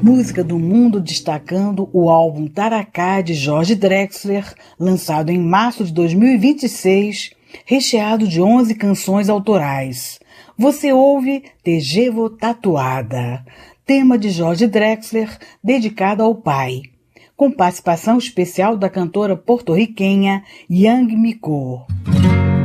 Música do mundo destacando o álbum Taracá de Jorge Drexler, lançado em março de 2026, recheado de 11 canções autorais. Você ouve Te Llevo Tatuada, tema de Jorge Drexler dedicado ao pai, com participação especial da cantora porto-riquenha Yang Miko.